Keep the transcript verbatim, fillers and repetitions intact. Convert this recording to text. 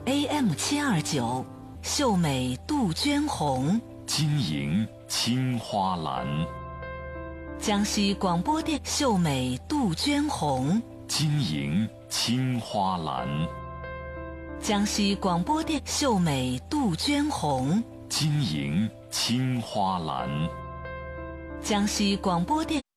A M 七二九，秀美杜鹃红， 金银青花蓝。 江西广播电秀美杜鹃红， 金银青花蓝。 江西广播电秀美杜鹃红， 金银青花蓝。 江西广播电